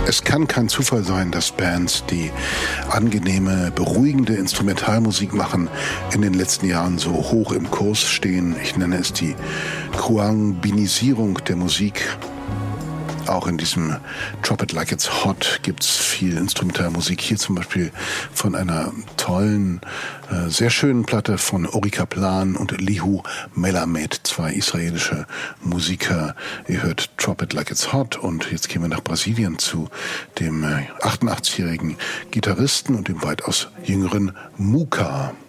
Es kann kein Zufall sein, dass Bands, die angenehme, beruhigende Instrumentalmusik machen, in den letzten Jahren so hoch im Kurs stehen. Ich nenne es die Khruangbinisierung der Musik. Auch in diesem Drop It Like It's Hot gibt's viel Instrumentalmusik. Hier zum Beispiel von einer tollen, sehr schönen Platte von Ori Kaplan und Lihu Melamed, zwei israelische Musiker. Ihr hört Drop It Like It's Hot und jetzt gehen wir nach Brasilien zu dem 88-jährigen Gitarristen und dem weitaus jüngeren Muka.